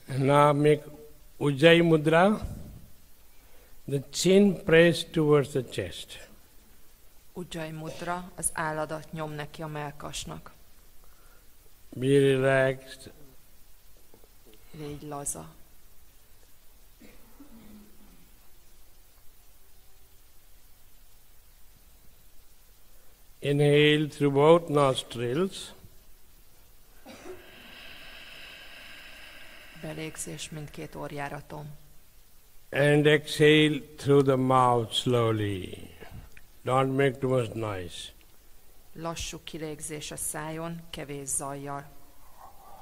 And now make Ujjayi Mudra. The chin pressed towards the chest. Ujjayi Mudra, az álladat nyom neki a mellkasnak. Be relaxed. Légy laza. Inhale through both nostrils. Belégzés mindkét orjáraton. And exhale through the mouth slowly. Don't make too much noise. Lassú kilégzés a szájon, kevés zajjal.